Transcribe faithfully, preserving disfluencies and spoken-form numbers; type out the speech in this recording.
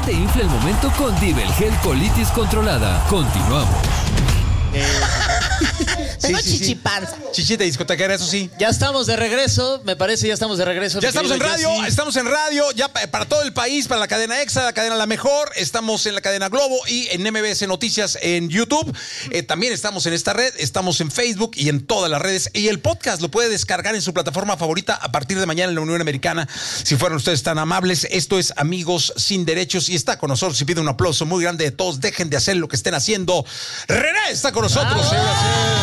te infla el momento con Divel Gel Colitis Controlada. Continuamos. Eh, Tengo sí, sí, sí. chichipanza. Chichita discotequera, eso sí. Ya estamos de regreso, me parece, ya estamos de regreso. Ya mi estamos en querido radio, Jessy. estamos en radio, ya pa- para todo el país, para la cadena Exa, la cadena La Mejor, estamos en la cadena Globo y en M B S Noticias en YouTube. Eh, también estamos en esta red, estamos en Facebook y en todas las redes. Y el podcast lo puede descargar en su plataforma favorita a partir de mañana en la Unión Americana. Si fueran ustedes tan amables, esto es Amigos Sin Derechos y está con nosotros y pide un aplauso muy grande de todos. Dejen de hacer lo que estén haciendo. René está con nosotros, señoras y señores.